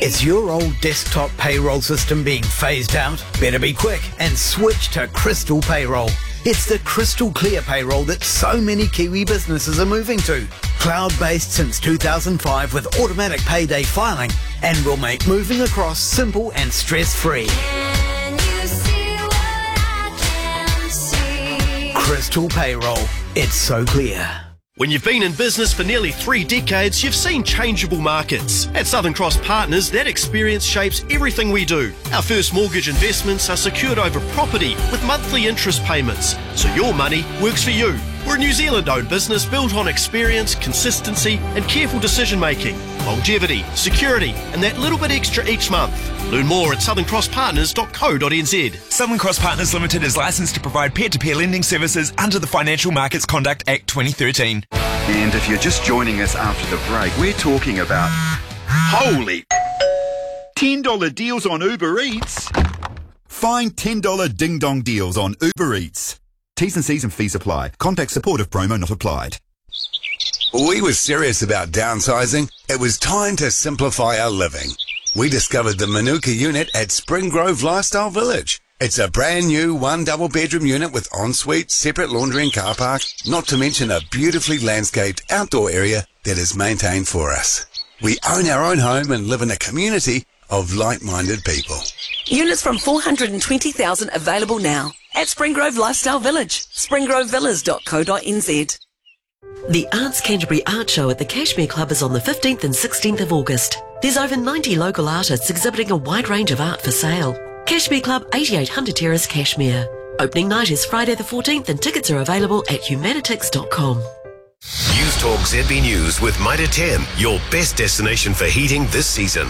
Is your old desktop payroll system being phased out? Better be quick and switch to Crystal Payroll. It's the crystal clear payroll that so many Kiwi businesses are moving to. Cloud-based since 2005 with automatic payday filing, and will make moving across simple and stress-free. Can you see what I can see? Crystal Payroll. It's so clear. When you've been in business for nearly 3 decades, you've seen changeable markets. At Southern Cross Partners, that experience shapes everything we do. Our first mortgage investments are secured over property with monthly interest payments, so your money works for you. We're a New Zealand-owned business built on experience, consistency and careful decision-making, longevity, security and that little bit extra each month. Learn more at southernCrossPartners.co.nz. Southern Cross Partners Limited is licensed to provide peer-to-peer lending services under the Financial Markets Conduct Act 2013. And if you're just joining us after the break, we're talking about holy $10 deals on Uber Eats. Find $10 ding-dong deals on Uber Eats. T's and C's and fees apply. Contact support if promo not applied. We were serious about downsizing. It was time to simplify our living. We discovered the Manuka unit at Spring Grove Lifestyle Village. It's a brand new 1 double bedroom unit with ensuite, separate laundry and car park, not to mention a beautifully landscaped outdoor area that is maintained for us. We own our own home and live in a community of like-minded people. Units from $420,000 available now at Springgrove Lifestyle Village, springgrovevillas.co.nz. The Arts Canterbury Art Show at the Cashmere Club is on the 15th and 16th of August. There's over 90 local artists exhibiting a wide range of art for sale. Cashmere Club, 88 Hunter Terrace, Cashmere. Opening night is Friday the 14th and tickets are available at humanitix.com. News Talk ZB News with Mitre 10, your best destination for heating this season.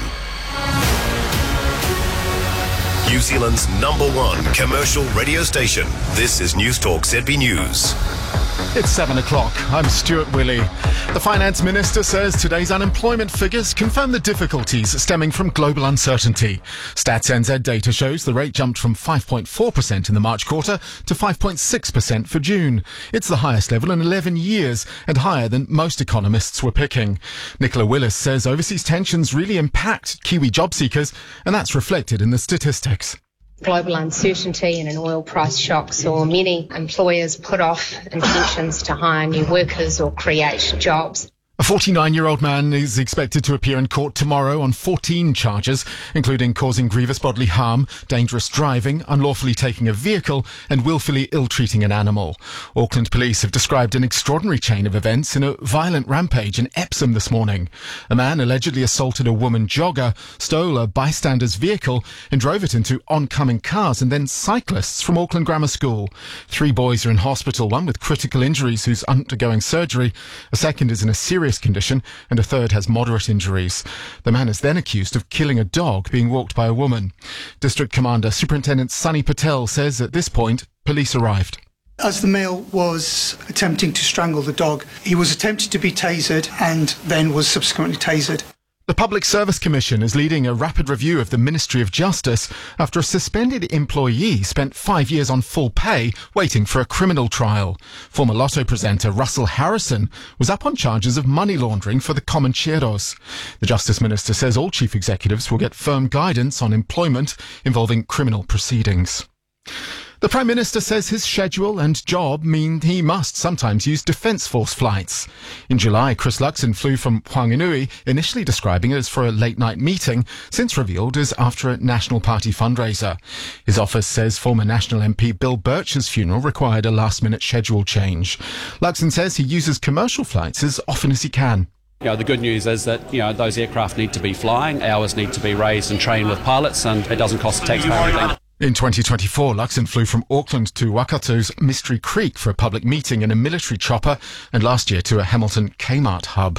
New Zealand's #1 commercial radio station. This is News Talk ZB News. It's 7 o'clock. I'm Stuart Willey. The Finance Minister says today's unemployment figures confirm the difficulties stemming from global uncertainty. Stats NZ data shows the rate jumped from 5.4% in the March quarter to 5.6% for June. It's the highest level in 11 years and higher than most economists were picking. Nicola Willis says overseas tensions really impact Kiwi job seekers, and that's reflected in the statistics. Global uncertainty and an oil price shock saw many employers put off intentions to hire new workers or create jobs. A 49-year-old man is expected to appear in court tomorrow on 14 charges, including causing grievous bodily harm, dangerous driving, unlawfully taking a vehicle, and willfully ill-treating an animal. Auckland police have described an extraordinary chain of events in a violent rampage in Epsom this morning. A man allegedly assaulted a woman jogger, stole a bystander's vehicle, and drove it into oncoming cars and then cyclists from Auckland Grammar School. 3 boys are in hospital, one with critical injuries who's undergoing surgery. A second is in a serious condition and a third has moderate injuries. The man is then accused of killing a dog being walked by a woman. District Commander Superintendent Sunny Patel says at this point police arrived. As the male was attempting to strangle the dog, he was attempted to be tasered and then was subsequently tasered. The Public Service Commission is leading a rapid review of the Ministry of Justice after a suspended employee spent 5 years on full pay waiting for a criminal trial. Former Lotto presenter Russell Harrison was up on charges of money laundering for the Comancheros. The Justice Minister says all chief executives will get firm guidance on employment involving criminal proceedings. The Prime Minister says his schedule and job mean he must sometimes use Defence Force flights. In July, Chris Luxon flew from Whanganui, initially describing it as for a late-night meeting, since revealed as after a National Party fundraiser. His office says former National MP Bill Birch's funeral required a last-minute schedule change. Luxon says he uses commercial flights as often as he can. The good news is that those aircraft need to be flying, hours need to be raised and trained with pilots, and it doesn't cost the taxpayer anything. In 2024, Luxon flew from Auckland to Wakato's Mystery Creek for a public meeting in a military chopper, and last year to a Hamilton Kmart hub.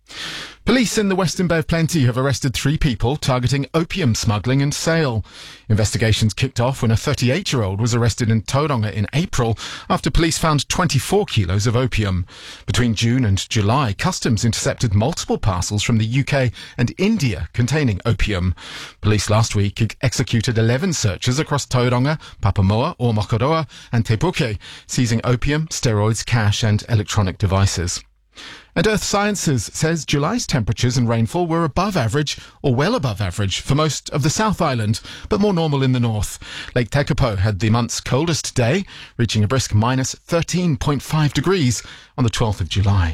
Police in the Western Bay of Plenty have arrested 3 people targeting opium smuggling and sale. Investigations kicked off when a 38-year-old was arrested in Tauranga in April after police found 24 kilos of opium. Between June and July, Customs intercepted multiple parcels from the UK and India containing opium. Police last week executed 11 searches across Tauranga, Papamoa, Omokoroa and Te Puke, seizing opium, steroids, cash and electronic devices. And Earth Sciences says July's temperatures and rainfall were above average or well above average for most of the South Island, but more normal in the north. Lake Tekapo had the month's coldest day, reaching a brisk minus 13.5 degrees on the 12th of July.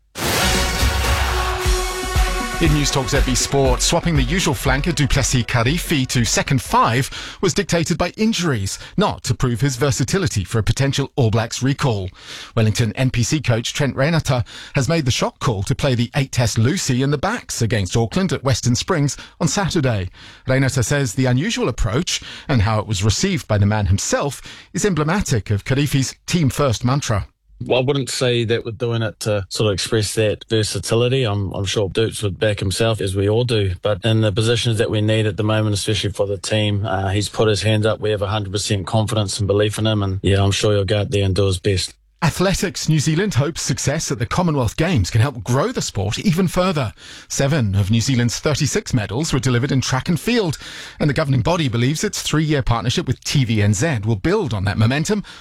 In News Talk ZB Sport, swapping the usual flanker Duplessis Karifi to second five was dictated by injuries, not to prove his versatility for a potential All Blacks recall. Wellington NPC coach Trent Renata has made the shock call to play the 8-test Lucy in the backs against Auckland at Western Springs on Saturday. Renata says the unusual approach and how it was received by the man himself is emblematic of Karifi's team-first mantra. I wouldn't say that we're doing it to sort of express that versatility. I'm sure Dukes would back himself, as we all do. But in the positions that we need at the moment, especially for the team, he's put his hands up. We have 100% confidence and belief in him. And yeah, I'm sure he'll go out there and do his best. Athletics New Zealand hopes success at the Commonwealth Games can help grow the sport even further. 7 of New Zealand's 36 medals were delivered in track and field, and the governing body believes its 3-year partnership with TVNZ will build on that momentum